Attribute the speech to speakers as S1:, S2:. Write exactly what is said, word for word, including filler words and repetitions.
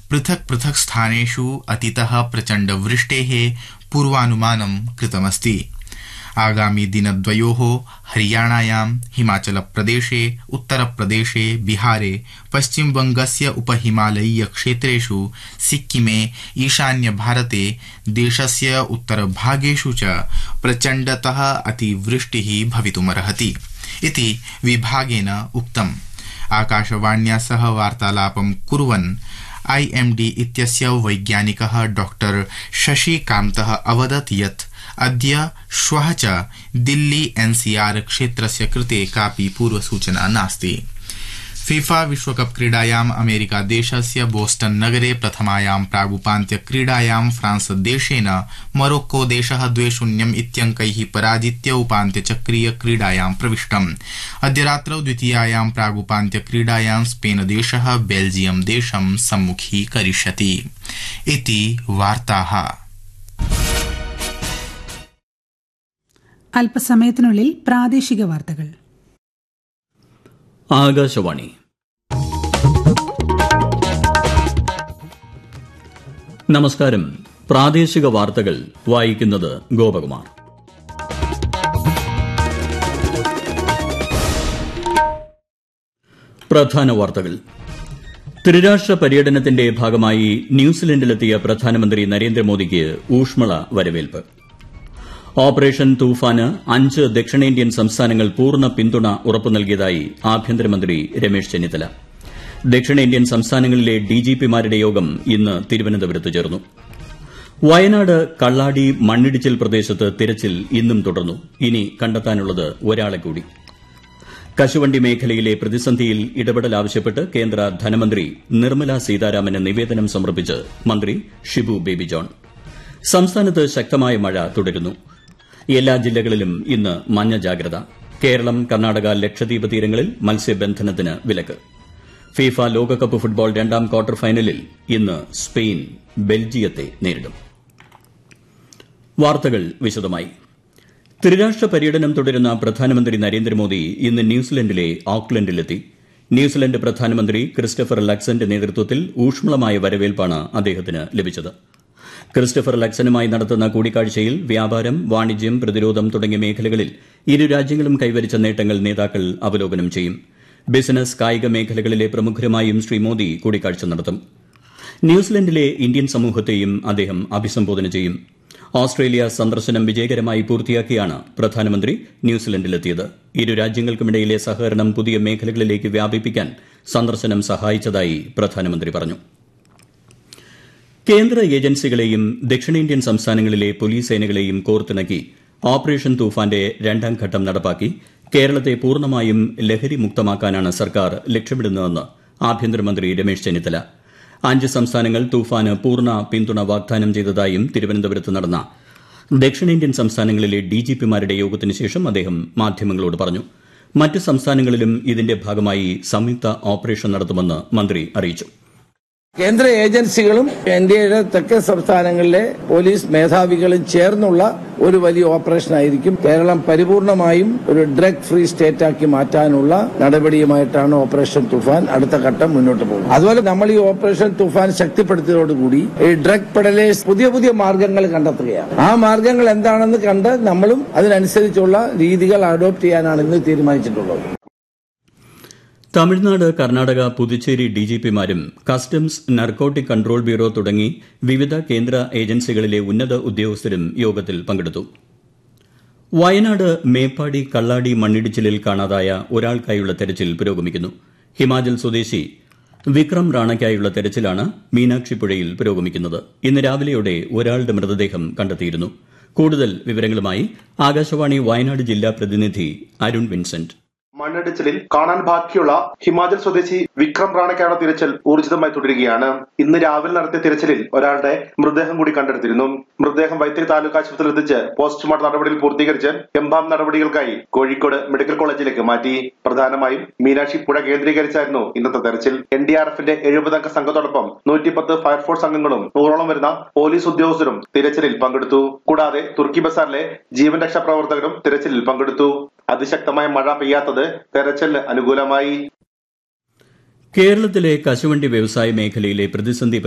S1: पृथक् पृथक् स्थानेषु अतितः प्रचण्डवृष्टेः पूर्वानुमानं कृतमस्ति। आगामि दिनद्वयोः हरियाणायां, हिमाचलप्रदेशे, उत्तरप्रदेशे, बिहारे, पश्चिमबंगस्य उपहिमालयीयक्षेत्रेषु, सिक्किमे, ईशान्यभारते, देशस्य उत्तरभागेषु च प्रचण्डतः अतिवृष्टिः भवितुमर्हति इति विभागेन उक्तम्। आकाशवाण्या सह वार्तालापं कुर्वन् आईएमडी इत्यस्य वैज्ञानिकः डॉक्टर शशिकान्तः अवदत् यत् अद्य श्वः च दिल्ली एनसीआर क्षेत्रस्य कृते कापि पूर्वसूचना नास्ति। फीफा विश्वकप क्रीडायाम् अमेरिका देशस्य बोस्टन नगरे प्रथमायां प्रागुपान्त्य क्रीडायां फ्रांस देशेन मोरोक्को देशः द्वे शून्यम् इत्यङ्कैः पराजित्य उपान्त्यचक्रीय क्रीडायां प्रविष्टम्। अद्य रात्रौ द्वितीयायां प्रागुपान्त्य क्रीडायां स्पेन देशः बेल्जियम देशं सम्मुखीकरिष्यति। इति वार्ताः।
S2: അല്പസമയത്തിനുള്ളിൽ പ്രാദേശിക വാർത്തകൾ.
S3: ആകാശവാണി. നമസ്കാരം. പ്രാദേശിക വാർത്തകൾ വായിക്കുന്നത് ഗോപകുമാർ. പ്രധാന വാർത്തകൾ. ത്രിരാഷ്ട്ര പര്യടനത്തിന്റെ ഭാഗമായി ന്യൂസിലൻഡിലെത്തിയ പ്രധാനമന്ത്രി നരേന്ദ്രമോദിക്ക് ഊഷ്മള വരവേൽപ്പ്. ഓപ്പറേഷൻ തൂഫാന് അഞ്ച് ദക്ഷിണേന്ത്യൻ സംസ്ഥാനങ്ങൾ പൂർണ്ണ പിന്തുണ ഉറപ്പു നൽകിയതായി ആഭ്യന്തരമന്ത്രി രമേശ് ചെന്നിത്തല. ദക്ഷിണേന്ത്യൻ സംസ്ഥാനങ്ങളിലെ ഡിജിപിമാരുടെ യോഗം ഇന്ന് തിരുവനന്തപുരത്ത് ചേർന്നു. വയനാട് കള്ളാടി മണ്ണിടിച്ചിൽ പ്രദേശത്ത് തിരച്ചിൽ ഇന്നും തുടർന്നു. ഇനി കണ്ടെത്താനുള്ളത് ഒരാളെ കൂടി. കശുവണ്ടി മേഖലയിലെ പ്രതിസന്ധിയിൽ ഇടപെടൽ ആവശ്യപ്പെട്ട് കേന്ദ്ര ധനമന്ത്രി നിർമ്മല സീതാരാമന് നിവേദനം സമർപ്പിച്ച് മന്ത്രി ഷിബു ബേബി ജോൺ. സംസ്ഥാനത്ത് ശക്തമായ മഴ തുടരുന്നു. എല്ലാ ജില്ലകളിലും ഇന്ന് മഞ്ഞ ജാഗ്രത. കേരളം, കർണാടക, ലക്ഷദ്വീപ് തീരങ്ങളിൽ മത്സ്യബന്ധനത്തിന് വിലക്ക്. ഫിഫ ലോകകപ്പ് ഫുട്ബോൾ രണ്ടാം ക്വാർട്ടർ ഫൈനലിൽ ഇന്ന് സ്പെയിൻ ബെൽജിയത്തെ നേരിടും. വാർത്തകൾ വിശദമായി. ത്രിരാഷ്ട്ര പര്യടനം തുടരുന്ന പ്രധാനമന്ത്രി നരേന്ദ്രമോദി ഇന്ന് ന്യൂസിലൻഡിലെ ഓക്ലൻഡിലെത്തി. ന്യൂസിലൻഡ് പ്രധാനമന്ത്രി ക്രിസ്റ്റഫർ ലക്സന്റെ നേതൃത്വത്തിൽ ഊഷ്മളമായ വരവേൽപ്പാണ് അദ്ദേഹത്തിന് ലഭിച്ചത്. ക്രിസ്റ്റഫർ ലക്സനുമായി നടത്തുന്ന കൂടിക്കാഴ്ചയിൽ വ്യാപാരം, വാണിജ്യം, പ്രതിരോധം തുടങ്ങിയ മേഖലകളിൽ ഇരു രാജ്യങ്ങളും കൈവരിച്ച നേട്ടങ്ങൾ നേതാക്കൾ അവലോകനം ചെയ്യും. ബിസിനസ്, കായിക മേഖലകളിലെ പ്രമുഖരുമായും ശ്രീ മോദി കൂടിക്കാഴ്ച നടത്തും. ന്യൂസിലൻഡിലെ ഇന്ത്യൻ സമൂഹത്തെയും അദ്ദേഹം അഭിസംബോധന ചെയ്യും. ഓസ്ട്രേലിയ സന്ദർശനം വിജയകരമായി പൂർത്തിയാക്കിയാണ് പ്രധാനമന്ത്രി ന്യൂസിലൻഡിലെത്തിയത്. ഇരു രാജ്യങ്ങൾക്കുമിടയിലെ സഹകരണം പുതിയ മേഖലകളിലേക്ക് വ്യാപിപ്പിക്കാൻ സന്ദർശനം സഹായിച്ചതായി പ്രധാനമന്ത്രി പറഞ്ഞു. കേന്ദ്ര ഏജൻസികളെയും ദക്ഷിണേന്ത്യൻ സംസ്ഥാനങ്ങളിലെ പോലീസ് സേനകളെയും കോർത്തിണക്കി ഓപ്പറേഷൻ തൂഫാന്റെ രണ്ടാം ഘട്ടം നടപ്പാക്കി കേരളത്തെ പൂർണ്ണമായും ലഹരി മുക്തമാക്കാനാണ് സർക്കാർ ലക്ഷ്യമിടുന്നതെന്ന് ആഭ്യന്തരമന്ത്രി രമേശ് ചെന്നിത്തല. അഞ്ച് സംസ്ഥാനങ്ങൾ തൂഫാന് പൂർണ്ണ പിന്തുണ വാഗ്ദാനം ചെയ്തതായും തിരുവനന്തപുരത്ത് നടന്ന ദക്ഷിണേന്ത്യൻ സംസ്ഥാനങ്ങളിലെ ഡിജിപിമാരുടെ യോഗത്തിന് ശേഷം അദ്ദേഹം മാധ്യമങ്ങളോട് പറഞ്ഞു. മറ്റ് സംസ്ഥാനങ്ങളിലും ഇതിന്റെ ഭാഗമായി സംയുക്ത ഓപ്പറേഷൻ നടത്തുമെന്ന് മന്ത്രി അറിയിച്ചു.
S4: കേന്ദ്ര ഏജൻസികളും ഇന്ത്യയുടെ തെക്കൻ സംസ്ഥാനങ്ങളിലെ പോലീസ് മേധാവികളും ചേർന്നുള്ള ഒരു വലിയ ഓപ്പറേഷൻ ആയിരിക്കും. കേരളം പരിപൂർണമായും ഒരു ഡ്രഗ് ഫ്രീ സ്റ്റേറ്റ് ആക്കി മാറ്റാനുള്ള നടപടിയുമായിട്ടാണ് ഓപ്പറേഷൻ തുഫാൻ അടുത്ത ഘട്ടം മുന്നോട്ട് പോകുന്നത്. അതുപോലെ നമ്മൾ ഈ ഓപ്പറേഷൻ തുഫാൻ ശക്തിപ്പെടുത്തിയതോടുകൂടി ഈ ഡ്രഗ് പെഡലേഴ്സ് പുതിയ പുതിയ മാർഗങ്ങൾ കണ്ടെത്തുകയാണ്. ആ മാർഗങ്ങൾ എന്താണെന്ന് കണ്ട് നമ്മളും അതിനനുസരിച്ചുള്ള രീതികൾ അഡോപ്റ്റ് ചെയ്യാനാണ് ഇന്ന് തീരുമാനിച്ചിട്ടുള്ളത്.
S3: Tamil Nadu, Karnataka, Puducherry ഡിജിപിമാരും customs, narcotic control bureau തുടങ്ങി വിവിധ കേന്ദ്ര ഏജൻസികളിലെ ഉന്നത ഉദ്യോഗസ്ഥരും യോഗത്തിൽ പങ്കെടുത്തു. വയനാട് മേപ്പാടി കള്ളാടി മണ്ണിടിച്ചിലിൽ കാണാതായ ഒരാൾക്കായുള്ള തെരച്ചിൽ പുരോഗമിക്കുന്നു. ഹിമാചൽ സ്വദേശി വിക്രം റാണയ്ക്കായുള്ള തെരച്ചിലാണ് മീനാക്ഷിപ്പുഴയിൽ പുരോഗമിക്കുന്നത്. ഇന്ന് രാവിലെയോടെ ഒരാളുടെ മൃതദേഹം കണ്ടെത്തിയിരുന്നു. കൂടുതൽ വിവരങ്ങളുമായി ആകാശവാണി വയനാട് ജില്ലാ പ്രതിനിധി അരുൺ വിൻസെന്റ്.
S5: മണ്ണിടിച്ചിലിൽ കാണാൻ ബാക്കിയുള്ള ഹിമാചൽ സ്വദേശി വിക്രം റാണയ്ക്കായുള്ള തിരച്ചിൽ ഊർജിതമായി തുടരുകയാണ്. ഇന്ന് രാവിലെ നടത്തിയ തിരച്ചിലിൽ ഒരാളുടെ മൃതദേഹം കൂടി കണ്ടെടുത്തിരുന്നു. മൃതദേഹം വൈത്തിരി താലൂക്ക് ആശുപത്രിയിൽ എത്തിച്ച് പോസ്റ്റ്മോർട്ടം നടപടികൾ പൂർത്തീകരിച്ച് എംബാം നടപടികൾക്കായി കോഴിക്കോട് മെഡിക്കൽ കോളേജിലേക്ക് മാറ്റി. പ്രധാനമായും മീനാക്ഷി പുഴ കേന്ദ്രീകരിച്ചായിരുന്നു ഇന്നത്തെ തെരച്ചിൽ. എൻ ഡി ആർ എഫിന്റെ എഴുപതംഗ സംഘത്തോടൊപ്പം നൂറ്റിപ്പത്ത് ഫയർഫോഴ്സ് അംഗങ്ങളും നൂറോളം വരുന്ന പോലീസ് ഉദ്യോഗസ്ഥരും തിരച്ചിലിൽ പങ്കെടുത്തു. കൂടാതെ തുർക്കി ബസാറിലെ ജീവൻ രക്ഷാ പ്രവർത്തകരും തിരച്ചിലിൽ പങ്കെടുത്തു. അതിശക്തമായ മഴ പെയ്യാത്തത് തെരച്ചിലിന് അനുകൂലമായി.
S3: കേരളത്തിലെ കശുവണ്ടി വ്യവസായ മേഖലയിലെ പ്രതിസന്ധി